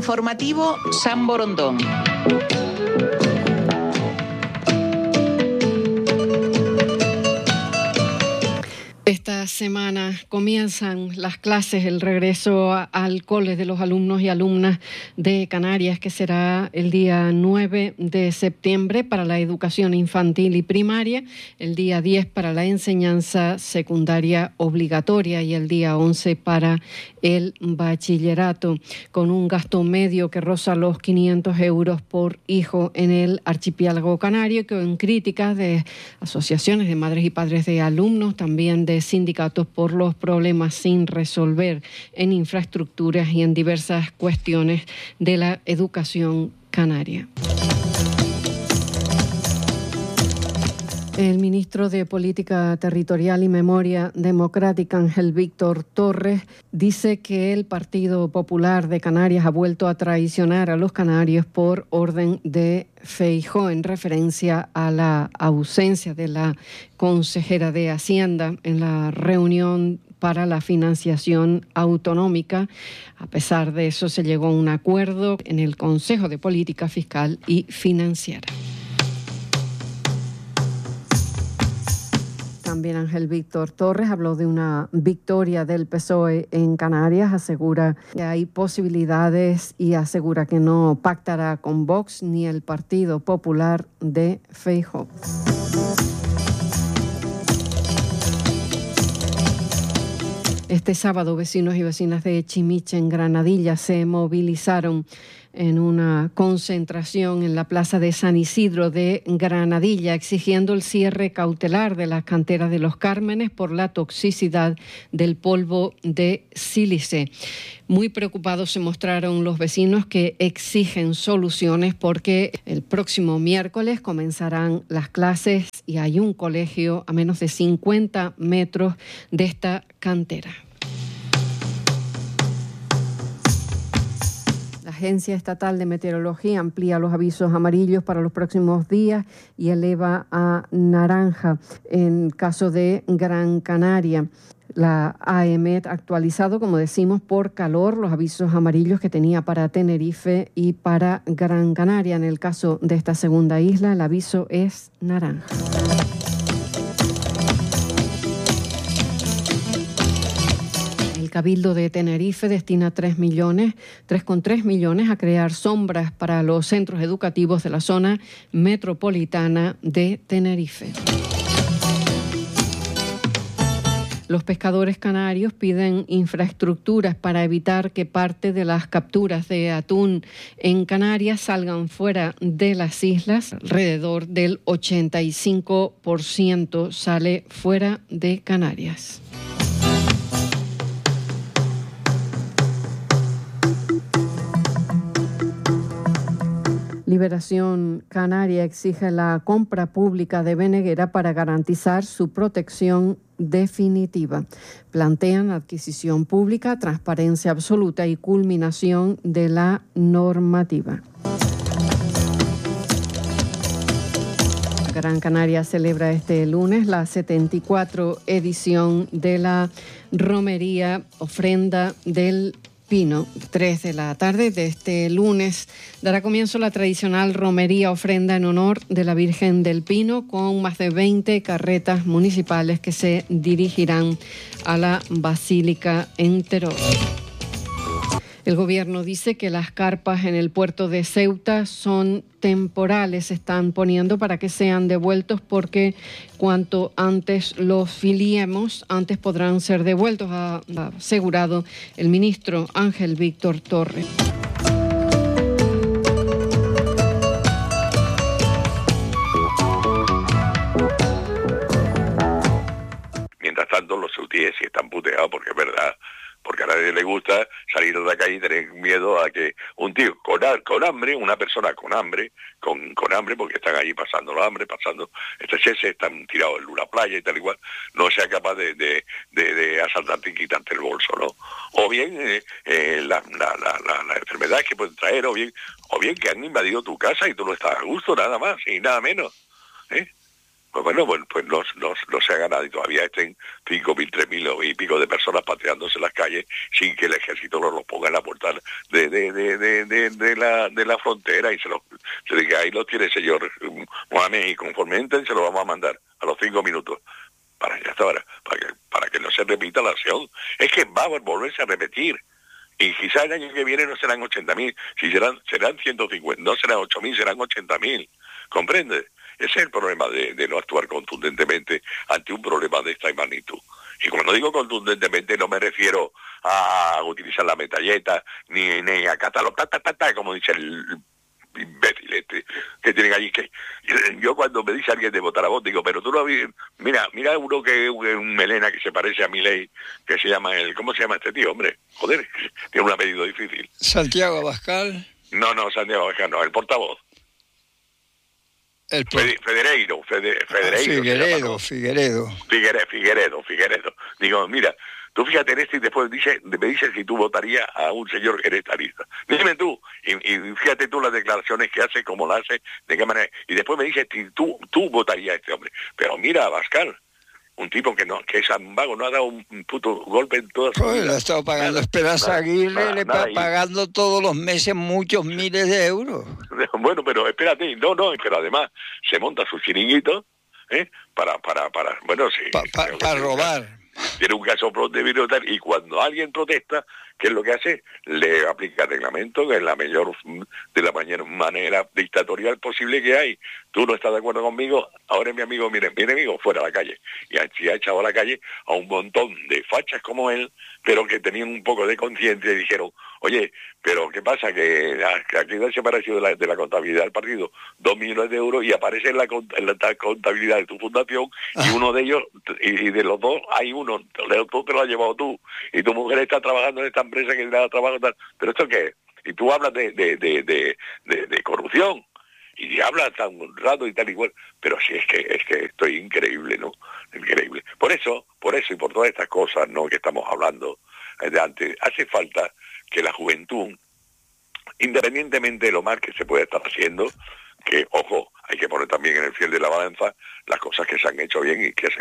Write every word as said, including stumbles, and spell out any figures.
Informativo San Borondón. Esta semana comienzan las clases, el regreso al cole de los alumnos y alumnas de Canarias, que será el día nueve de septiembre para la educación infantil y primaria, el día diez para la enseñanza secundaria obligatoria y el día once para el bachillerato, con un gasto medio que roza los quinientos euros por hijo en el archipiélago canario, que en críticas de asociaciones de madres y padres de alumnos, también de sindicatos por los problemas sin resolver en infraestructuras y en diversas cuestiones de la educación canaria. El ministro de Política Territorial y Memoria Democrática, Ángel Víctor Torres, dice que el Partido Popular de Canarias ha vuelto a traicionar a los canarios por orden de Feijóo, en referencia a la ausencia de la consejera de Hacienda en la reunión para la financiación autonómica. A pesar de eso, se llegó a un acuerdo en el Consejo de Política Fiscal y Financiera. También Ángel Víctor Torres habló de una victoria del P S O E en Canarias, asegura que hay posibilidades y asegura que no pactará con Vox ni el Partido Popular de Feijóo. Este sábado, vecinos y vecinas de Chimiche, en Granadilla, se movilizaron en una concentración en la plaza de San Isidro de Granadilla, exigiendo el cierre cautelar de las canteras de Los Cármenes por la toxicidad del polvo de sílice. Muy preocupados se mostraron los vecinos, que exigen soluciones porque el próximo miércoles comenzarán las clases y hay un colegio a menos de cincuenta metros de esta cantera. La Agencia Estatal de Meteorología amplía los avisos amarillos para los próximos días y eleva a naranja en caso de Gran Canaria. La AEMET ha actualizado, como decimos, por calor los avisos amarillos que tenía para Tenerife y para Gran Canaria. En el caso de esta segunda isla, el aviso es naranja. El Cabildo de Tenerife destina tres millones, tres coma tres millones a crear sombras para los centros educativos de la zona metropolitana de Tenerife. Los pescadores canarios piden infraestructuras para evitar que parte de las capturas de atún en Canarias salgan fuera de las islas. Alrededor del ochenta y cinco por ciento sale fuera de Canarias. Liberación Canaria exige la compra pública de Beneguera para garantizar su protección definitiva. Plantean adquisición pública, transparencia absoluta y culminación de la normativa. Gran Canaria celebra este lunes la setenta y cuatro edición de la romería Ofrenda del Pino. Tres de la tarde de este lunes dará comienzo la tradicional romería ofrenda en honor de la Virgen del Pino, con más de veinte carretas municipales que se dirigirán a la Basílica en Teror. El gobierno dice que las carpas en el puerto de Ceuta son temporales, se están poniendo para que sean devueltos, porque cuanto antes los filiemos, antes podrán ser devueltos, ha asegurado el ministro Ángel Víctor Torres. Mientras tanto, los ceutíes sí están puteados, porque es verdad, porque a nadie le gusta salir de la calle y tener miedo a que un tío con, con hambre, una persona con hambre, con, con hambre, porque están allí pasando la hambre, pasando estrecheces, están tirados en una playa y tal igual, no sea capaz de, de, de, de asaltarte y quitarte el bolso, ¿no? O bien eh, eh, la, la, la, la, la enfermedad que pueden traer, o bien, o bien que han invadido tu casa y tú no estás a gusto, nada más y nada menos, ¿eh? Pues bueno, pues, pues no, no, no se haga nada y todavía estén cinco mil, tres mil y pico de personas pateándose en las calles sin que el ejército los, los ponga en la puerta de, de, de, de, de, de, la, de la frontera y se los se diga, ahí lo tiene el señor Mohamed y conforme entren se lo vamos a mandar a los cinco minutos. Para, ya está, para, para, que, para que no se repita la acción. Es que va a volverse a repetir. Y quizás el año que viene no serán ochenta mil, si serán, serán ciento cincuenta, no serán ocho mil, serán ochenta mil. ¿Comprende? Ese es el problema de, de no actuar contundentemente ante un problema de esta magnitud. Y cuando digo contundentemente no me refiero a utilizar la metralleta, ni, ni a catarlo, ta, ta, ta, ta, como dice el imbécil este, que tienen allí. Que yo cuando me dice alguien de votar a vos, digo, pero tú no has... Mira, mira uno que es un melena que se parece a Milei, que se llama el... ¿Cómo se llama este tío, hombre? Joder, tiene un apellido difícil. Santiago Abascal. No, no, Santiago Abascal, no, el portavoz. El por... Federeiro, Fede, Federeiro. Figueredo, Figueredo. Figueredo, Figueredo, Figueredo. Digo, mira, tú fíjate en este y después dice, me dices si tú votarías a un señor que eres tarista. Dime tú, y, y fíjate tú las declaraciones que hace, cómo la hace, de qué manera, y después me dices si tú, tú votarías a este hombre. Pero mira, Abascal, un tipo que no, que es un vago, no ha dado un puto golpe en toda su pues vida. Le ha estado pagando nada, Esperanza nada, Aguirre, nada, le está pagando todos los meses muchos miles de euros. Bueno, pero espérate, no, no, pero además se monta su chiringuito, ¿eh? Para, para, para, bueno, sí. Pa, pa, para robar. Tiene un caso de tal y cuando alguien protesta, ¿qué es lo que hace? Le aplica reglamento, que es la mayor, de la mayor manera dictatorial posible que hay. Tú no estás de acuerdo conmigo, ahora es mi amigo, mire, mi enemigo, fuera a la calle. Y así ha echado a la calle a un montón de fachas como él, pero que tenían un poco de conciencia y dijeron, oye, pero ¿qué pasa? Que aquí se ha parecido de la, de la contabilidad del partido dos millones de euros y aparece en la, en la contabilidad de tu fundación y uno de ellos, y, y de los dos hay uno, tú te lo has llevado tú, y tu mujer está trabajando en esta empresa que da trabajo, tal. ¿Pero esto qué es? Y tú hablas de, de, de, de, de, de corrupción, y hablas tan un rato y tal igual, pero sí es que es que esto es increíble, ¿no? Increíble. Por eso, por eso y por todas estas cosas, ¿no?, que estamos hablando de antes, hace falta que la juventud, independientemente de lo mal que se puede estar haciendo, que, ojo, hay que poner también en el fiel de la balanza las cosas que se han hecho bien y que, se,